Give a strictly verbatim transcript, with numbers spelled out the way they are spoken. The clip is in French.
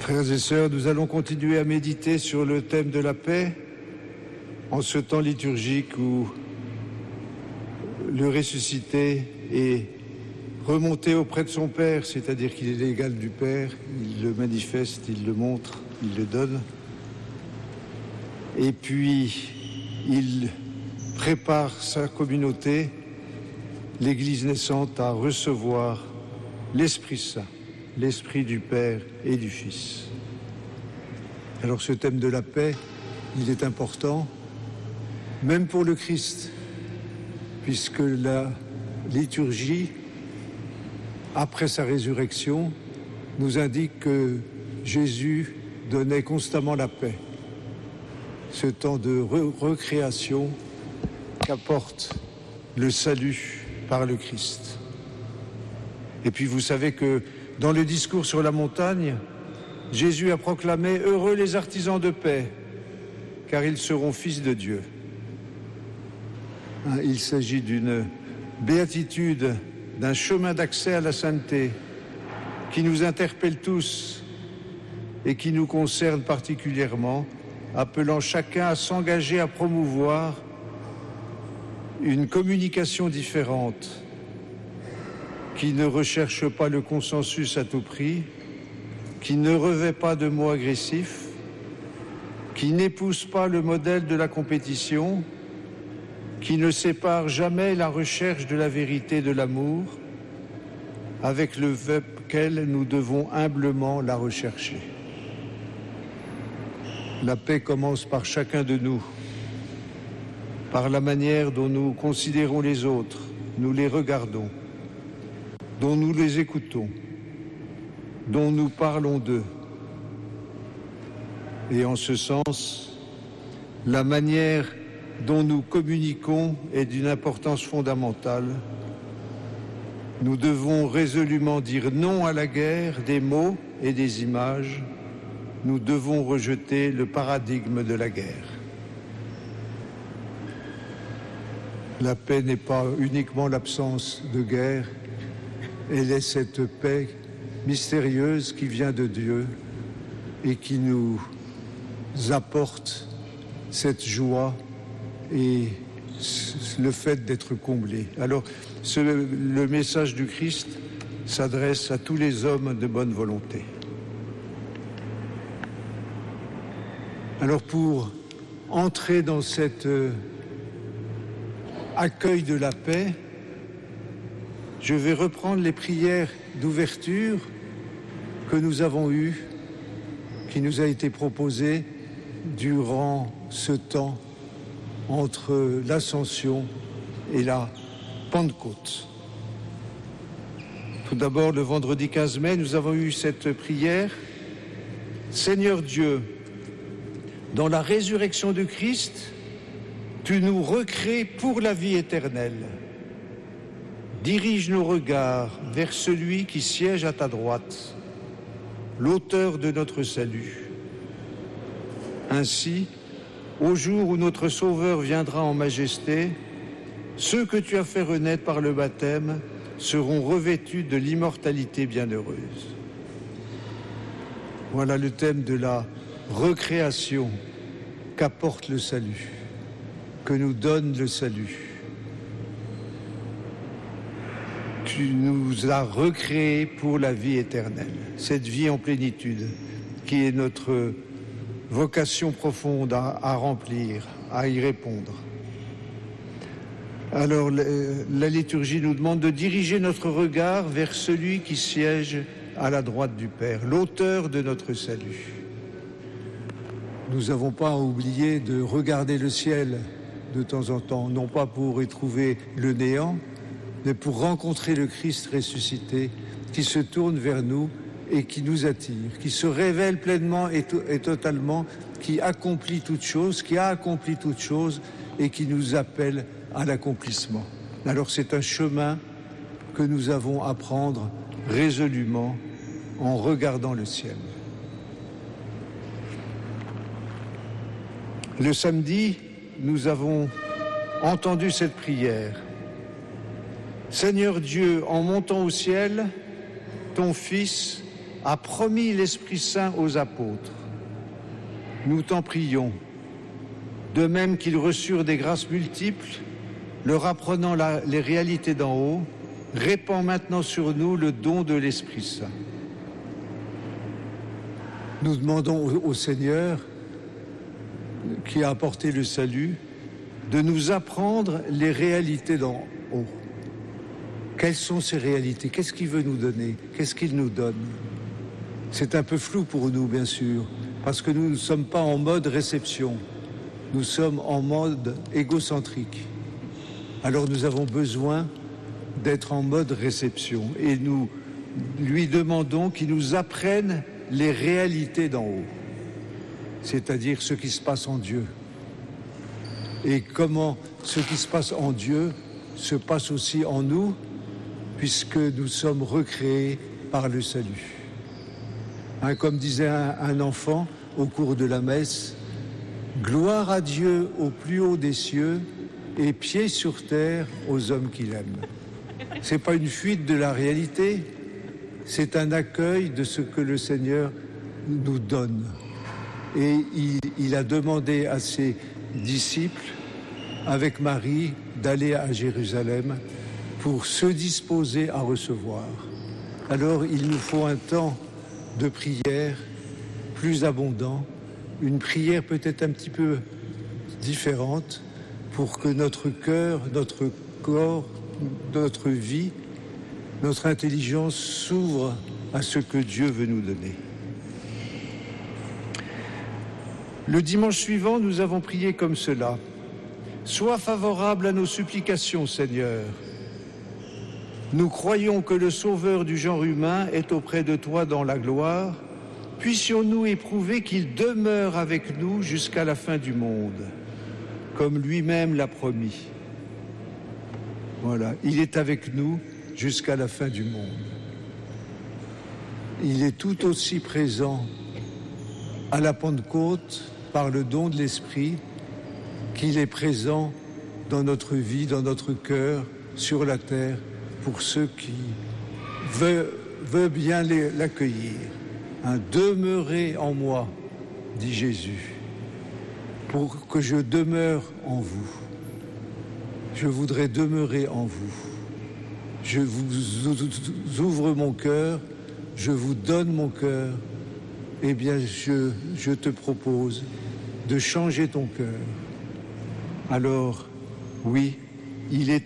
Frères et sœurs, nous allons continuer à méditer sur le thème de la paix en ce temps liturgique où le ressuscité est remonté auprès de son Père, c'est-à-dire qu'il est l'égal du Père, il le manifeste, il le montre, il le donne. Et puis, il prépare sa communauté, l'Église naissante, à recevoir l'Esprit Saint, l'Esprit du Père et du Fils. Alors ce thème de la paix, il est important, même pour le Christ, puisque la liturgie, après sa résurrection, nous indique que Jésus donnait constamment la paix. Ce temps de re- recréation qu'apporte le salut par le Christ. Et puis vous savez que dans le discours sur la montagne, Jésus a proclamé « Heureux les artisans de paix, car ils seront fils de Dieu ». Il s'agit d'une béatitude, d'un chemin d'accès à la sainteté qui nous interpelle tous et qui nous concerne particulièrement, appelant chacun à s'engager à promouvoir une communication différente qui ne recherche pas le consensus à tout prix, qui ne revêt pas de mots agressifs, qui n'épouse pas le modèle de la compétition, qui ne sépare jamais la recherche de la vérité de l'amour, avec lequel nous devons humblement la rechercher. La paix commence par chacun de nous, par la manière dont nous considérons les autres, nous les regardons, dont nous les écoutons, dont nous parlons d'eux. Et en ce sens, la manière dont nous communiquons est d'une importance fondamentale. Nous devons résolument dire non à la guerre des mots et des images. Nous devons rejeter le paradigme de la guerre. La paix n'est pas uniquement l'absence de guerre, elle est cette paix mystérieuse qui vient de Dieu et qui nous apporte cette joie et le fait d'être comblé. Alors, ce, le message du Christ s'adresse à tous les hommes de bonne volonté. Alors, pour entrer dans cet euh, accueil de la paix, je vais reprendre les prières d'ouverture que nous avons eues, qui nous a été proposées durant ce temps entre l'Ascension et la Pentecôte. Tout d'abord, le vendredi quinze mai, nous avons eu cette prière. Seigneur Dieu, dans la résurrection du Christ, tu nous recrées pour la vie éternelle. Dirige nos regards vers celui qui siège à ta droite, l'auteur de notre salut. Ainsi, au jour où notre Sauveur viendra en majesté, ceux que tu as fait renaître par le baptême seront revêtus de l'immortalité bienheureuse. Voilà le thème de la recréation qu'apporte le salut, que nous donne le salut. Tu nous as recréés pour la vie éternelle, cette vie en plénitude qui est notre vocation profonde à, à remplir, à y répondre. Alors la, la liturgie nous demande de diriger notre regard vers celui qui siège à la droite du Père, l'auteur de notre salut. Nous n'avons pas oublié de regarder le ciel de temps en temps, non pas pour y trouver le néant, mais pour rencontrer le Christ ressuscité qui se tourne vers nous et qui nous attire, qui se révèle pleinement et, to- et totalement, qui accomplit toute chose, qui a accompli toute chose et qui nous appelle à l'accomplissement. Alors c'est un chemin que nous avons à prendre résolument en regardant le ciel. Le samedi, nous avons entendu cette prière. Seigneur Dieu, en montant au ciel, ton Fils a promis l'Esprit Saint aux apôtres. Nous t'en prions. De même qu'ils reçurent des grâces multiples, leur apprenant la, les réalités d'en haut, répand maintenant sur nous le don de l'Esprit Saint. Nous demandons au, au Seigneur, qui a apporté le salut, de nous apprendre les réalités d'en haut. Quelles sont ces réalités? Qu'est-ce qu'il veut nous donner? Qu'est-ce qu'il nous donne? C'est un peu flou pour nous, bien sûr, parce que nous ne sommes pas en mode réception. Nous sommes en mode égocentrique. Alors nous avons besoin d'être en mode réception et nous lui demandons qu'il nous apprenne les réalités d'en haut, c'est-à-dire ce qui se passe en Dieu. Et comment ce qui se passe en Dieu se passe aussi en nous, puisque nous sommes recréés par le salut. Hein, comme disait un, un enfant au cours de la messe, gloire à Dieu au plus haut des cieux et pieds sur terre aux hommes qu'il aime. C'est pas une fuite de la réalité, c'est un accueil de ce que le Seigneur nous donne. Et il, il a demandé à ses disciples, avec Marie, d'aller à Jérusalem pour se disposer à recevoir. Alors il nous faut un temps de prière plus abondant, une prière peut-être un petit peu différente pour que notre cœur, notre corps, notre vie, notre intelligence s'ouvre à ce que Dieu veut nous donner. Le dimanche suivant, nous avons prié comme cela. Sois favorable à nos supplications, Seigneur. Nous croyons que le Sauveur du genre humain est auprès de toi dans la gloire. Puissions-nous éprouver qu'il demeure avec nous jusqu'à la fin du monde, comme lui-même l'a promis. Voilà, il est avec nous jusqu'à la fin du monde. Il est tout aussi présent à la Pentecôte par le don de l'Esprit qu'il est présent dans notre vie, dans notre cœur, sur la terre, pour ceux qui veulent, veulent bien les, l'accueillir. Hein, demeurez en moi, dit Jésus, pour que je demeure en vous. Je voudrais demeurer en vous. Je vous ouvre mon cœur, je vous donne mon cœur. Eh bien, je, je te propose de changer ton cœur. Alors, oui, il est